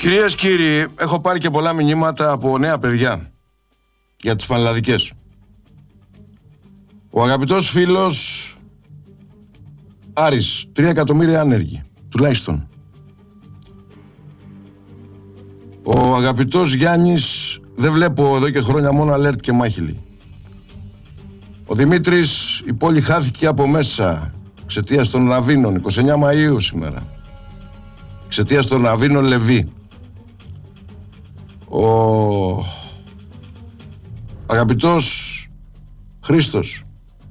Κυρίες, κύριοι, έχω πάρει και πολλά μηνύματα από νέα παιδιά για τις πανελλαδικές. Ο αγαπητός φίλος Άρης, 3 εκατομμύρια άνεργοι, τουλάχιστον. Ο αγαπητός Γιάννης, δεν βλέπω εδώ και χρόνια, μόνο alert και μάχηλη. Ο Δημήτρης, η πόλη χάθηκε από μέσα εξαιτίας των Ραβίνων, 29 Μαΐου σήμερα. Εξαιτίας των Ραβίνων Λεβί. Ο αγαπητός Χρήστος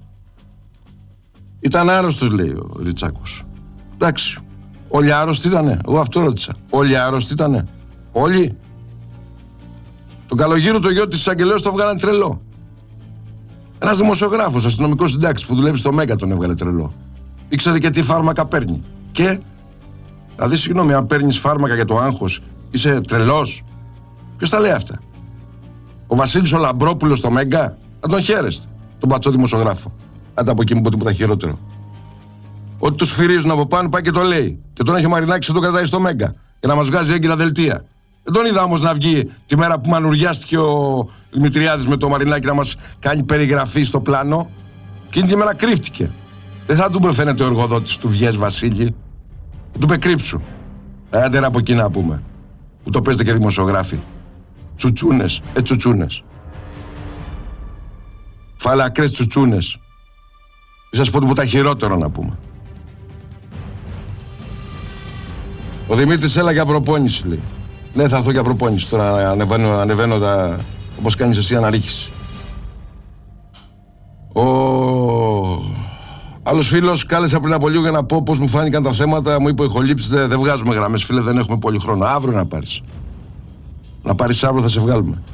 ήταν άρρωστος, λέει ο Ριτσάκος. Εντάξει, όλοι άρρωστοι ήτανε, εγώ αυτό ρώτησα. Όλοι άρρωστοι ήτανε, όλοι. Τον Καλογύρου, το γιο της εισαγγελέως, το βγάλαν τρελό. Ένας δημοσιογράφος, αστυνομικός συντάξης που δουλεύει στο Μέγκα τον έβγαλε τρελό. Ήξερε και τι φάρμακα παίρνει. Και, δηλαδή, συγγνώμη, αν παίρνεις φάρμακα για το άγχος, είσαι τρελός. Ποιος τα λέει αυτά? Ο Βασίλης ο Λαμπρόπουλος στο Μέγκα? Να τον χαίρεστε, τον πατσό δημοσιογράφο. Άντε από εκεί μου πω τίποτα χειρότερο. Ότι τους φυρίζουν από πάνω πάει και το λέει. Και τον έχει ο Μαρινάκης και τον κρατάει στο Μέγκα. Για να μας βγάζει έγκυρα δελτία. Δεν τον είδα όμως να βγει τη μέρα που μανουριάστηκε ο Δημητριάδης με το Μαρινάκη να μας κάνει περιγραφή στο πλάνο. Εκείνη τη μέρα κρύφτηκε. Δεν θα του είπε, φαίνεται, ο εργοδότης του, βγες Βασίλη. Του είπε κρύψου. Άντε από εκεί να πούμε. Που το παίζετε και δημοσιογράφοι. Τσουτσούνες, τσουτσούνες. Φαλακρές τσουτσούνες. Σας πω τίποτα χειρότερο να πούμε. Ο Δημήτρης έλα για προπόνηση, λέει. Ναι, θα έρθω για προπόνηση. Τώρα ανεβαίνω όπως κάνεις εσύ, αναρρίχηση. Ο άλλος φίλος κάλεσα πριν από λίγο για να πω πώς μου φάνηκαν τα θέματα. Μου είπε ο Ηχολήπτης, δεν βγάζουμε γραμμές, φίλε, δεν έχουμε πολύ χρόνο. Αύριο να πάρεις. Να πάρεις αύριο, θα σε βγάλουμε.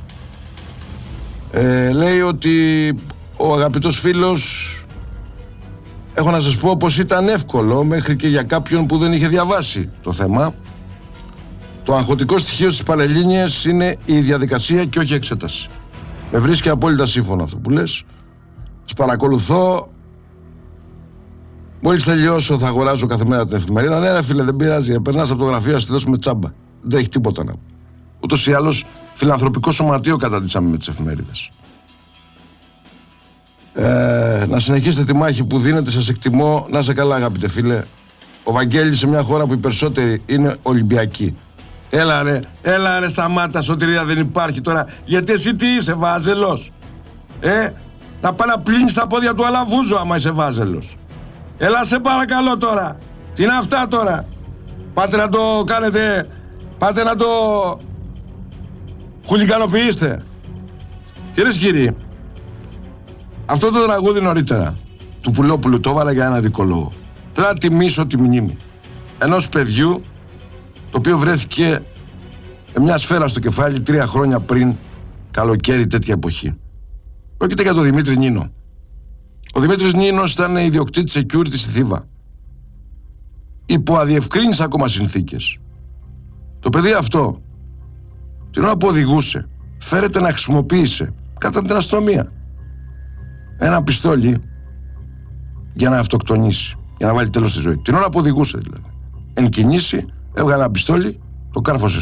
Λέει ότι ο αγαπητός φίλος, έχω να σας πω πως ήταν εύκολο μέχρι και για κάποιον που δεν είχε διαβάσει το θέμα. Το αγχωτικό στοιχείο στις Πανελλήνιες είναι η διαδικασία και όχι η εξέταση. Με βρίσκει απόλυτα σύμφωνο αυτό που λες. Τις παρακολουθώ. Μόλις τελειώσω θα αγοράζω κάθε μέρα την εφημερίδα. Ναι, ρε φίλε, δεν πειράζει. Περνάς από το γραφείο, να στη δώσουμε τσάμπα. Δεν έχει τίποτα να πω. Ούτως ή άλλως, φιλανθρωπικό σωματείο καταντήσαμε με τις εφημερίδες. Να συνεχίσετε τη μάχη που δίνετε, σας εκτιμώ. Να είσαι καλά, αγαπητέ φίλε. Ο Βαγγέλης, σε μια χώρα που οι περισσότεροι είναι Ολυμπιακοί. Έλα ρε, σταμάτα, σωτηρία δεν υπάρχει τώρα. Γιατί εσύ τι είσαι, βάζελος? Να πάει να πλύνεις τα πόδια του Αλαβούζου άμα είσαι βάζελος. Έλα, σε παρακαλώ τώρα. Τι είναι αυτά τώρα? Πάτε να το κάνετε, πάτε να το χουλικανοποιήσετε. Κυρίες και κύριοι, αυτό το τραγούδι νωρίτερα του Πουλόπουλου το έβαλα για ένα δικό λόγο. Θέλω να τιμήσω τη μνήμη ενός παιδιού το οποίο βρέθηκε με μια σφαίρα στο κεφάλι 3 χρόνια πριν, καλοκαίρι τέτοια εποχή. Πρόκειται για τον Δημήτρη Νίνο. Ο Δημήτρης Νίνος ήταν ιδιοκτήτης security στη Θήβα. Υπό αδιευκρίνεις ακόμα συνθήκες. Το παιδί αυτό, την ώρα που οδηγούσε, φέρεται να χρησιμοποίησε κατά την αστυνομία ένα πιστόλι για να αυτοκτονήσει, για να βάλει τέλος στη ζωή. Την ώρα που οδηγούσε δηλαδή. Εν κινήσει, έβγαλε ένα πιστόλι, το κάρφωσε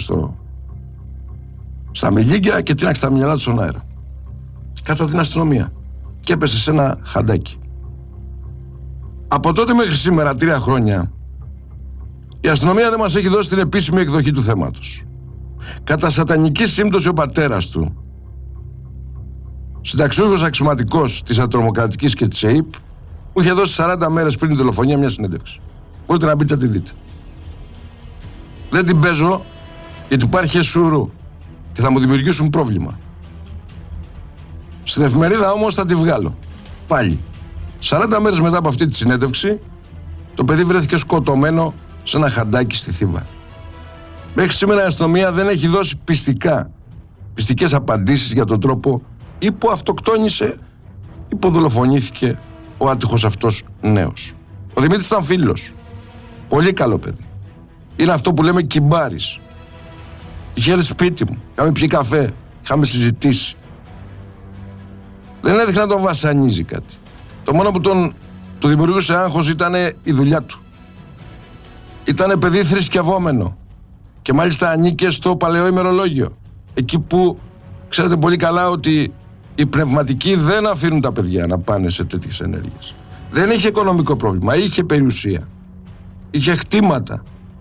στα μιλίγκια και τίναξε τα μυαλά του στον αέρα. Κατά την αστυνομία. Και έπεσε σε ένα χαντάκι. Από τότε μέχρι σήμερα, 3 χρόνια, η αστυνομία δεν μας έχει δώσει την επίσημη εκδοχή του θέματος. Κατά σατανική σύμπτωση ο πατέρας του, συνταξιούχος αξιωματικός της Ατρομοκρατικής και της ΕΕΠ, που είχε δώσει 40 μέρες πριν την δολοφονία μια συνέντευξη. Μπορείτε να μπείτε να τη δείτε. Δεν την παίζω γιατί υπάρχει εσουρού και θα μου δημιουργήσουν πρόβλημα. Στην εφημερίδα όμως θα τη βγάλω. Πάλι. 40 μέρες μετά από αυτή τη συνέντευξη, το παιδί βρέθηκε σκοτωμένο σε ένα χαντάκι στη Θήβα. Μέχρι σήμερα η αστυνομία δεν έχει δώσει πιστικές απαντήσεις για τον τρόπο ή που αυτοκτόνησε ή που δολοφονήθηκε ο άτυχος αυτός νέος. Ο Δημήτρης ήταν φίλος. Πολύ καλό παιδί. Είναι αυτό που λέμε κυμπάρης. Είχε έρθει σπίτι μου, είχαμε πιει καφέ, είχαμε συζητήσει. Δεν έδειχνε να τον βασανίζει κάτι. Το μόνο που του δημιουργούσε άγχος ήταν η δουλειά του. Ήτανε παιδί θρησκευόμενο. Και μάλιστα ανήκε στο παλαιό ημερολόγιο. Εκεί που ξέρετε πολύ καλά ότι οι πνευματικοί δεν αφήνουν τα παιδιά να πάνε σε τέτοιες ενέργειες. Δεν είχε οικονομικό πρόβλημα, είχε περιουσία, είχε χτήματα,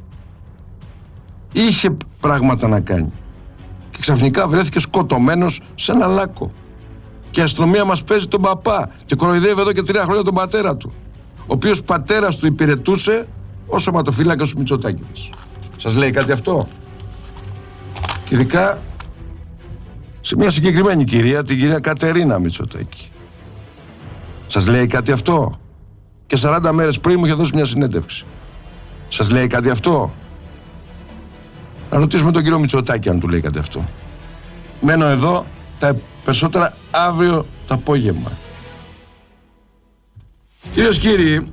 είχε πράγματα να κάνει. Και ξαφνικά βρέθηκε σκοτωμένος σε ένα λάκκο. Και η αστυνομία μας παίζει τον παπά και κοροϊδεύει εδώ και 3 χρόνια τον πατέρα του, ο οποίος πατέρας του υπηρετούσε ως σωματοφύλακας του Μητσοτάκηδης. Σας λέει κάτι αυτό? Και ειδικά σε μια συγκεκριμένη κυρία, την κυρία Κατερίνα Μητσοτάκη. Σας λέει κάτι αυτό? Και 40 μέρες πριν μου είχε δώσει μια συνέντευξη. Σας λέει κάτι αυτό? Να ρωτήσουμε τον κύριο Μητσοτάκη αν του λέει κάτι αυτό. Μένω εδώ, τα περισσότερα αύριο το απόγευμα. Κυρίες και κύριοι,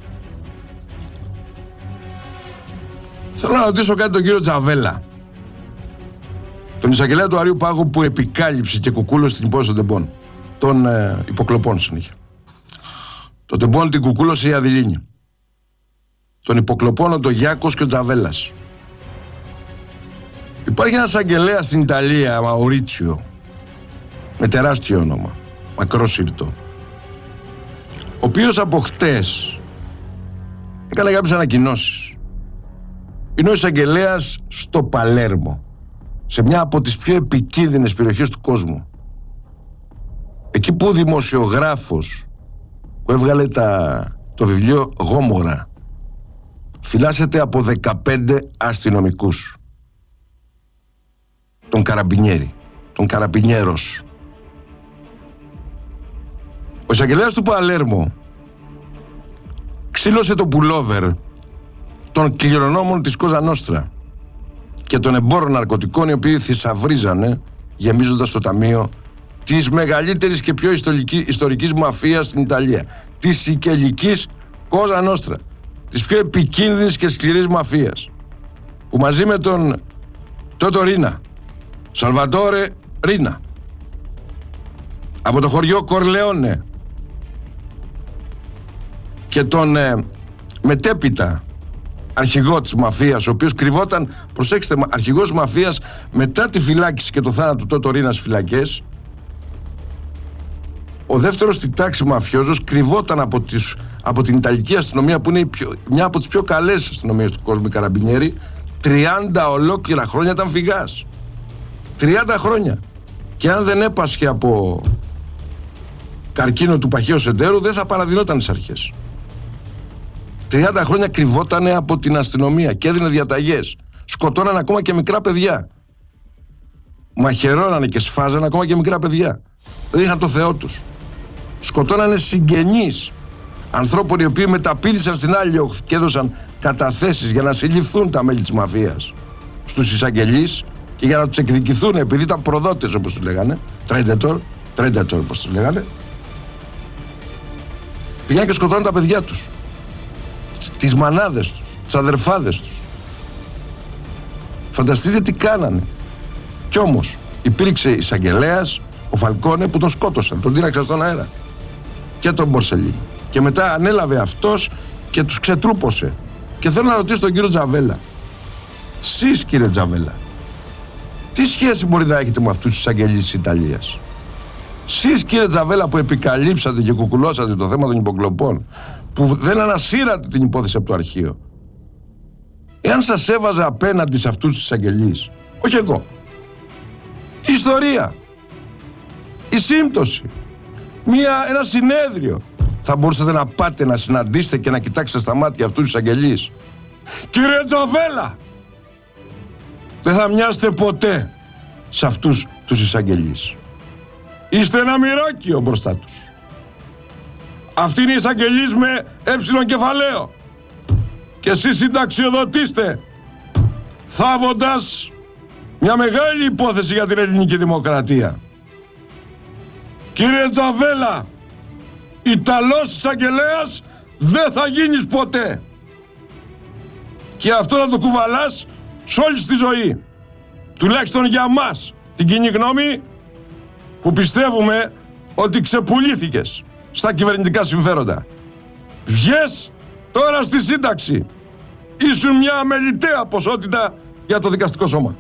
θέλω να ρωτήσω κάτι τον κύριο Τζαβέλα, τον εισαγγελέα του Αριού Πάγου που επικάλυψε και κουκούλωσε την υπόθεση των τεμπών, των υποκλοπών συνέχεια. Το τεμπών την κουκούλωσε η Αδηλίνη. Των υποκλοπών ο Γιάκος και ο Τζαβέλας. Υπάρχει ένας εισαγγελέας στην Ιταλία, Μαουρίτσιο, με τεράστιο όνομα, μακρόσυρτο, ο οποίος από χτες έκανε κάποιες ανακοινώσεις. Είναι ο εισαγγελέας στο Παλέρμο, σε μια από τις πιο επικίνδυνες περιοχές του κόσμου. Εκεί που ο δημοσιογράφος που έβγαλε το βιβλίο Γόμορα φυλάσσεται από 15 αστυνομικούς. Τον Καραμπινιέρη, τον Καραμπινιέρος. Ο εισαγγελέας του Παλέρμο ξύλωσε το πουλόβερ των κληρονόμων της Κόζα Νόστρα και των εμπόρων ναρκωτικών, οι οποίοι θησαυρίζανε, γεμίζοντας το ταμείο της μεγαλύτερης και πιο ιστορικής μαφίας στην Ιταλία, της σικελικής Κόζα Νόστρα, της πιο επικίνδυνης και σκληρής μαφίας, που μαζί με τον Τότο Ρίνα, Σαλβατόρε Ρίνα, από το χωριό Κορλεόνε, και τον μετέπειτα αρχηγό της μαφίας, ο οποίος κρυβόταν, προσέξτε, αρχηγός μαφίας μετά τη φυλάκιση και το θάνατο του Τότο Ρίνα στις φυλακές. Ο δεύτερος στη τάξη μαφιόζος κρυβόταν από την Ιταλική αστυνομία, που είναι μια από τις πιο καλές αστυνομίες του κόσμου, η Καραμπινιέρη. 30 ολόκληρα χρόνια ήταν φυγάς. 30 χρόνια. Και αν δεν έπασχε από καρκίνο του παχαίου σεντέρου, δεν θα παραδεινόταν στις αρχές. 30 χρόνια κρυβότανε από την αστυνομία και έδινε διαταγές. Σκοτώνανε ακόμα και μικρά παιδιά. Μαχαιρώνανε και σφάζανε ακόμα και μικρά παιδιά. Δεν είχαν το Θεό τους. Σκοτώνανε συγγενείς ανθρώπων οι οποίοι μεταπήδησαν στην άλλη όχθη και έδωσαν καταθέσεις για να συλληφθούν τα μέλη της μαφίας στους εισαγγελείς και για να τους εκδικηθούν, επειδή ήταν προδότες, όπως τους λέγανε, τρέντετορ όπως τους λέγανε. Πήγαν και σκοτώναν τα παιδιά τους, τις μανάδες τους, τις αδερφάδες τους. Φανταστείτε τι κάνανε. Κι όμως υπήρξε εισαγγελέας, ο Φαλκόνε, που τον σκότωσαν, τον τίναξαν στον αέρα, και τον Μπορσελίνο. Και μετά ανέλαβε αυτός και τους ξετρούπωσε. Και θέλω να ρωτήσω τον κύριο Τζαβέλα, εσείς κύριε Τζαβέλα, τι σχέση μπορεί να έχετε με αυτούς τους εισαγγελείς της Ιταλίας? Εσείς κύριε Τζαβέλα, που επικαλύψατε και κουκουλώσατε το θέμα των υποκλοπών, που δεν ανασύρατε την υπόθεση από το αρχείο, εάν σας έβαζα απέναντι σε αυτούς τους εισαγγελείς, όχι εγώ, η ιστορία, η σύμπτωση, ένα συνέδριο, θα μπορούσατε να πάτε να συναντήσετε και να κοιτάξετε στα μάτια αυτούς τους εισαγγελείς? Κύριε Τζαβέλα, δεν θα μοιάσετε ποτέ σε αυτούς τους εισαγγελείς. Είστε ένα μοιρόκιο μπροστά τους. Αυτοί είναι οι εισαγγελείς με έψιλον κεφαλαίο. Και εσείς συνταξιοδοτήστε, θάβοντας μια μεγάλη υπόθεση για την ελληνική δημοκρατία. Κύριε Τζαβέλα, Ιταλός εισαγγελέας δεν θα γίνεις ποτέ. Και αυτό θα το κουβαλάς σε όλη τη ζωή. Τουλάχιστον για μας, την κοινή γνώμη, που πιστεύουμε ότι ξεπουλήθηκες στα κυβερνητικά συμφέροντα. Βγες τώρα στη σύνταξη. Ήσουν μια αμεληταία ποσότητα για το δικαστικό σώμα.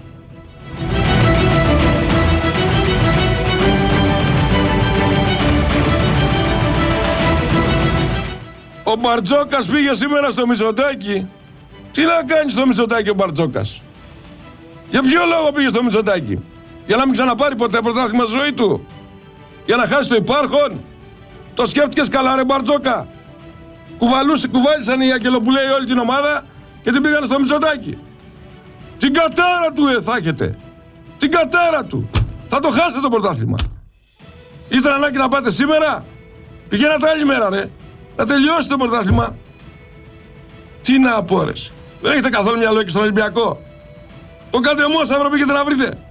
Ο Μπαρτζόκας πήγε σήμερα στο Μητσοτάκη. Τι να κάνει στο Μητσοτάκη ο Μπαρτζόκας? Για ποιο λόγο πήγε στο Μητσοτάκη? Για να μην ξαναπάρει ποτέ πρωτάθλημα στη ζωή του? Για να χάσει το υπάρχον? Το σκέφτηκες καλά ρε Μπαρτζόκα? Κουβάλισαν οι Αγγελοπουλέοι όλη την ομάδα και την πήγανε στο Μητσοτάκη. Την κατάρα του θα έχετε. Την κατάρα του. Θα το χάσετε το πρωτάθλημα. Ήταν ανάγκη να πάτε σήμερα? Πηγαίνατε άλλη μέρα ρε. Να τελειώσει το πρωτάθλημα. Τι να πω ρε. Δεν έχετε καθόλου μυαλό εκεί στον Ολυμπιακό? Το κάντε μόσα, πήγαινε να βρείτε.